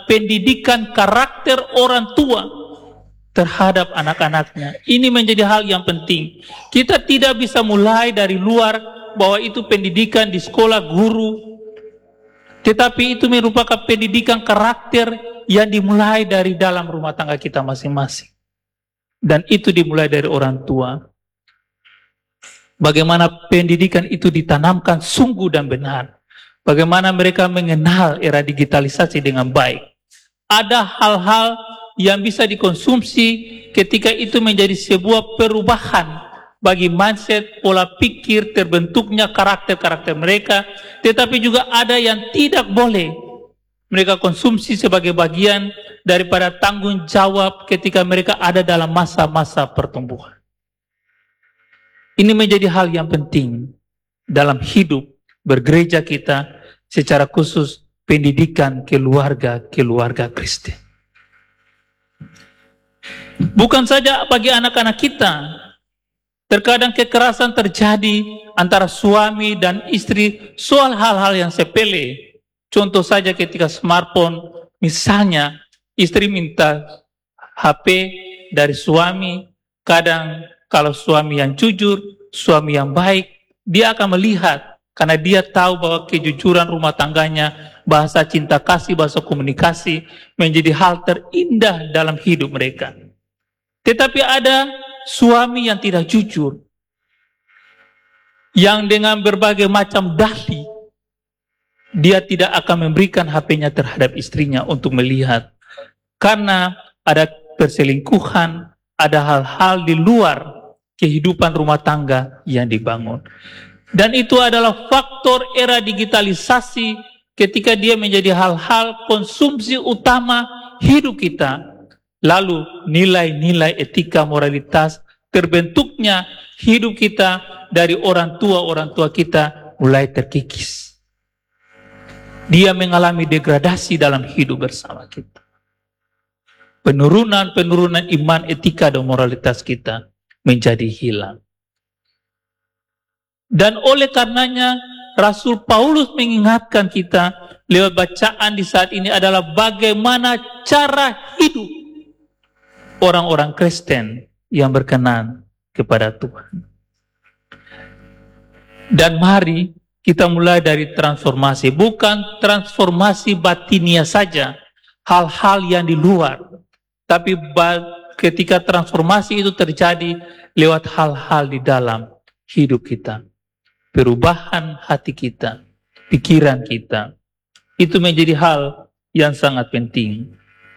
pendidikan karakter orang tua terhadap anak-anaknya. Ini menjadi hal yang penting. Kita tidak bisa mulai dari luar bahwa itu pendidikan di sekolah guru, tetapi itu merupakan pendidikan karakter yang dimulai dari dalam rumah tangga kita masing-masing. Dan itu dimulai dari orang tua. Bagaimana pendidikan itu ditanamkan sungguh dan benar. Bagaimana mereka mengenal era digitalisasi dengan baik. Ada hal-hal yang bisa dikonsumsi ketika itu menjadi sebuah perubahan bagi mindset, pola pikir, terbentuknya karakter-karakter mereka. Tetapi juga ada yang tidak boleh mereka konsumsi sebagai bagian daripada tanggung jawab ketika mereka ada dalam masa-masa pertumbuhan. Ini menjadi hal yang penting dalam hidup bergereja kita, secara khusus pendidikan keluarga Kristen. Bukan saja bagi anak-anak kita, terkadang kekerasan terjadi antara suami dan istri soal hal-hal yang sepele. Contoh saja ketika smartphone, misalnya istri minta HP dari suami, kadang kalau suami yang jujur, suami yang baik, dia akan melihat karena dia tahu bahwa kejujuran rumah tangganya, bahasa cinta kasih, bahasa komunikasi menjadi hal terindah dalam hidup mereka. Tetapi ada suami yang tidak jujur, yang dengan berbagai macam dalih dia tidak akan memberikan HP-nya terhadap istrinya untuk melihat, karena ada perselingkuhan, ada hal-hal di luar kehidupan rumah tangga yang dibangun. Dan itu adalah faktor era digitalisasi ketika dia menjadi hal-hal konsumsi utama hidup kita. Lalu nilai-nilai etika moralitas terbentuknya hidup kita dari orang tua kita mulai terkikis. Dia mengalami degradasi dalam hidup bersama kita. Penurunan iman, etika, dan moralitas kita menjadi hilang. Dan oleh karenanya Rasul Paulus mengingatkan kita lewat bacaan di saat ini adalah bagaimana cara hidup orang-orang Kristen yang berkenan kepada Tuhan. Dan mari kita mulai dari transformasi, bukan transformasi batinia saja, hal-hal yang di luar, tapi ketika transformasi itu terjadi lewat hal-hal di dalam hidup kita, perubahan hati kita, pikiran kita, itu menjadi hal yang sangat penting.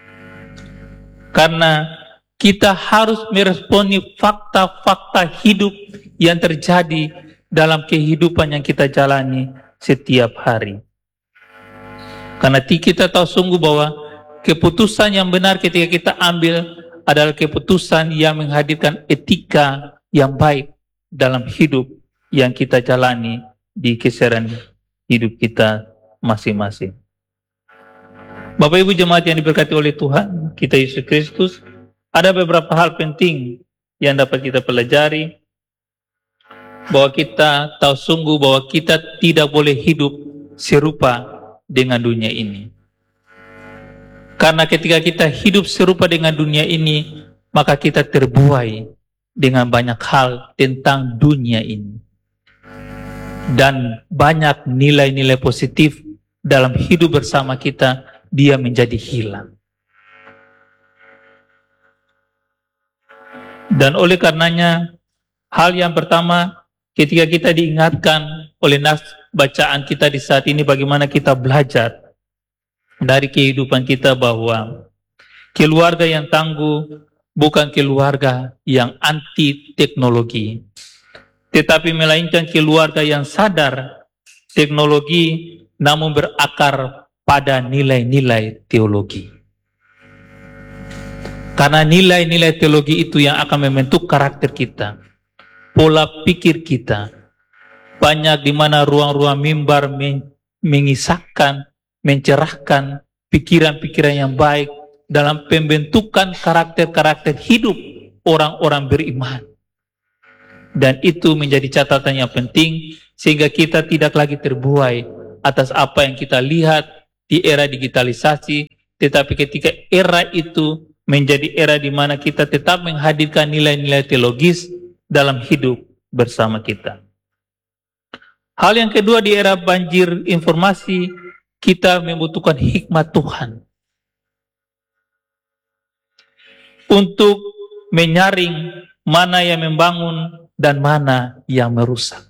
Karena kita harus meresponi fakta-fakta hidup yang terjadi dalam kehidupan yang kita jalani setiap hari. Karena kita tahu sungguh bahwa keputusan yang benar ketika kita ambil adalah keputusan yang menghadirkan etika yang baik dalam hidup yang kita jalani di keseharian hidup kita masing-masing. Bapak Ibu jemaat yang diberkati oleh Tuhan kita Yesus Kristus, ada beberapa hal penting yang dapat kita pelajari, bahwa kita tahu sungguh bahwa kita tidak boleh hidup serupa dengan dunia ini. Karena ketika kita hidup serupa dengan dunia ini, maka kita terbuai dengan banyak hal tentang dunia ini. Dan banyak nilai-nilai positif dalam hidup bersama kita, dia menjadi hilang. Dan oleh karenanya, hal yang pertama, ketika kita diingatkan oleh bacaan kita di saat ini, bagaimana kita belajar dari kehidupan kita bahwa keluarga yang tangguh bukan keluarga yang anti teknologi, tetapi melainkan keluarga yang sadar teknologi namun berakar pada nilai-nilai teologi. Karena nilai-nilai teologi itu yang akan membentuk karakter kita, pola pikir kita. Banyak di mana ruang-ruang mimbar mengisahkan, mencerahkan pikiran-pikiran yang baik dalam pembentukan karakter-karakter hidup orang-orang beriman. Dan itu menjadi catatan yang penting sehingga kita tidak lagi terbuai atas apa yang kita lihat di era digitalisasi, tetapi ketika era itu menjadi era di mana kita tetap menghadirkan nilai-nilai teologis dalam hidup bersama kita. Hal yang kedua, di era banjir informasi, kita membutuhkan hikmat Tuhan untuk menyaring mana yang membangun dan mana yang merusak.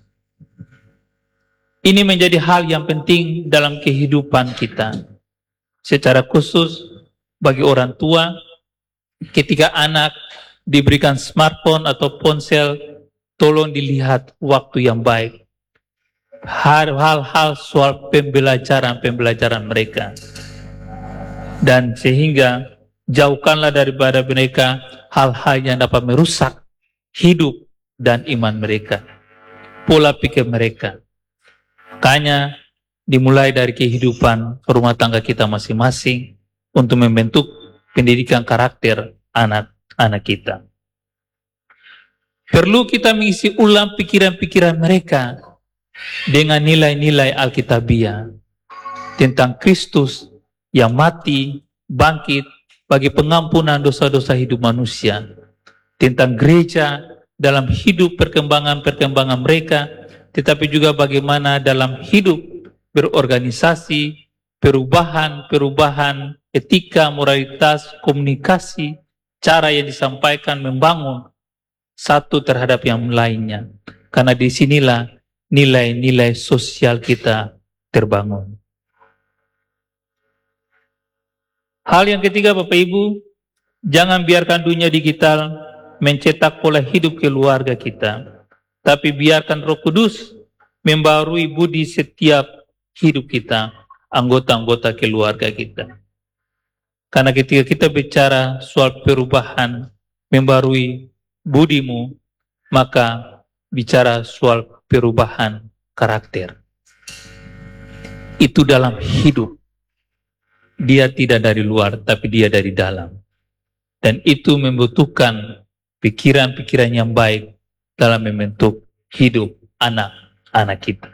Ini menjadi hal yang penting dalam kehidupan kita. Secara khusus bagi orang tua, ketika anak diberikan smartphone atau ponsel, tolong dilihat waktu yang baik. Hal-hal soal pembelajaran mereka. Dan sehingga jauhkanlah daripada mereka hal-hal yang dapat merusak hidup dan iman mereka, pola pikir mereka. Makanya dimulai dari kehidupan rumah tangga kita masing-masing untuk membentuk pendidikan karakter anak-anak kita. Perlu kita mengisi ulang pikiran-pikiran mereka dengan nilai-nilai Alkitabiah tentang Kristus yang mati, bangkit bagi pengampunan dosa-dosa hidup manusia, tentang gereja dalam hidup perkembangan mereka, tetapi juga bagaimana dalam hidup berorganisasi, perubahan etika, moralitas, komunikasi, cara yang disampaikan membangun satu terhadap yang lainnya. Karena disinilah nilai-nilai sosial kita terbangun. Hal yang ketiga, Bapak Ibu, jangan biarkan dunia digital mencetak pola hidup keluarga kita, tapi biarkan Roh Kudus membarui budi setiap hidup kita, anggota-anggota keluarga kita. Karena ketika kita bicara soal perubahan, membarui budimu, maka bicara soal perubahan karakter. Itu dalam hidup. Dia tidak dari luar, tapi dia dari dalam. Dan itu membutuhkan pikiran-pikiran yang baik dalam membentuk hidup anak-anak kita.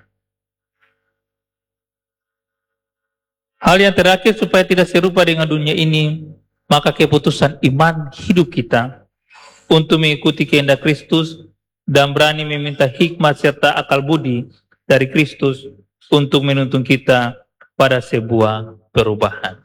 Hal yang terakhir, supaya tidak serupa dengan dunia ini, maka keputusan iman hidup kita untuk mengikuti kehendak Kristus dan berani meminta hikmat serta akal budi dari Kristus untuk menuntun kita pada sebuah perubahan.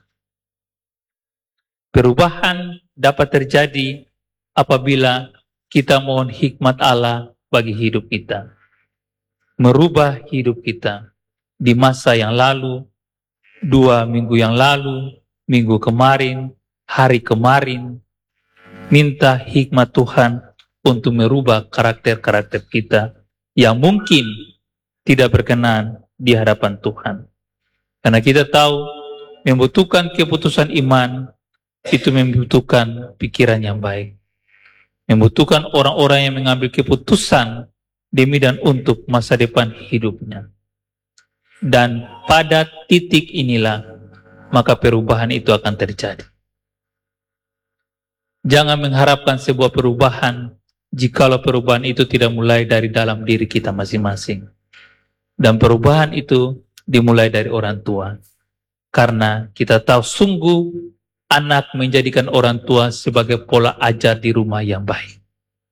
Perubahan dapat terjadi apabila kita mohon hikmat Allah bagi hidup kita. Merubah hidup kita di masa yang lalu, 2 minggu yang lalu, minggu kemarin, hari kemarin. Minta hikmat Tuhan untuk merubah karakter-karakter kita yang mungkin tidak berkenan di hadapan Tuhan. Karena kita tahu membutuhkan keputusan iman, itu membutuhkan pikiran yang baik. Membutuhkan orang-orang yang mengambil keputusan demi dan untuk masa depan hidupnya. Dan pada titik inilah maka perubahan itu akan terjadi. Jangan mengharapkan sebuah perubahan jikalau perubahan itu tidak mulai dari dalam diri kita masing-masing. Dan perubahan itu dimulai dari orang tua. Karena kita tahu sungguh anak menjadikan orang tua sebagai pola ajar di rumah yang baik.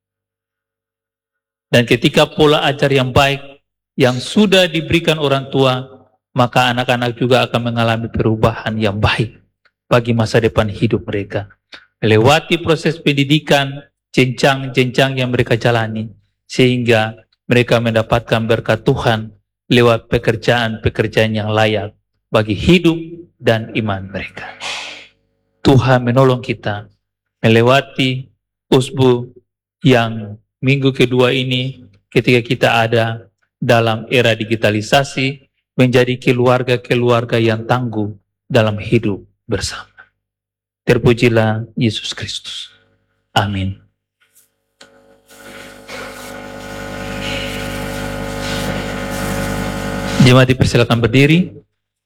Dan ketika pola ajar yang baik yang sudah diberikan orang tua, maka anak-anak juga akan mengalami perubahan yang baik bagi masa depan hidup mereka. Melewati proses pendidikan, jenjang-jenjang yang mereka jalani, sehingga mereka mendapatkan berkat Tuhan lewat pekerjaan-pekerjaan yang layak bagi hidup dan iman mereka. Tuhan menolong kita melewati usbu yang minggu kedua ini, ketika kita ada dalam era digitalisasi, menjadi keluarga-keluarga yang tangguh dalam hidup bersama. Terpujilah Yesus Kristus. Amin. Jemaat dipersilakan berdiri.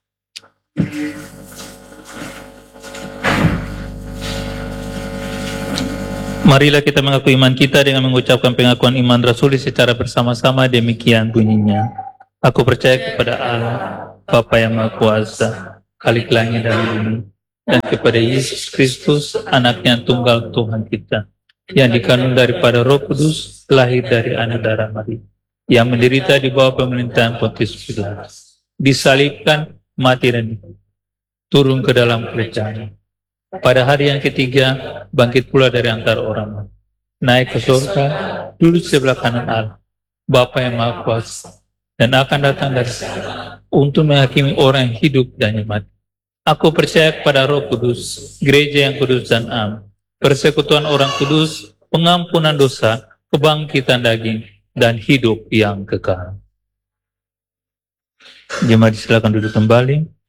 Marilah kita mengaku iman kita dengan mengucapkan pengakuan iman rasuli secara bersama-sama. Demikian bunyinya. Aku percaya kepada Allah, Bapa yang Maha Kuasa, Khalik langit dan bumi, dan kepada Yesus Kristus, anaknya yang tunggal Tuhan kita, yang dikandung daripada Roh Kudus, lahir dari anak darah Maria, yang menderita di bawah pemerintahan Pontius Pilatus, disalibkan, mati dan turun ke dalam kerajaan. Pada hari yang ketiga, bangkit pula dari antara orang mati, naik ke surga, duduk sebelah kanan Allah, Bapa yang Maha Kuasa, dan akan datang dari sana untuk menghakimi orang yang hidup dan yang mati. Aku percaya kepada Roh Kudus, gereja yang kudus dan am, persekutuan orang kudus, pengampunan dosa, kebangkitan daging, dan hidup yang kekal. Jemaat silakan duduk kembali.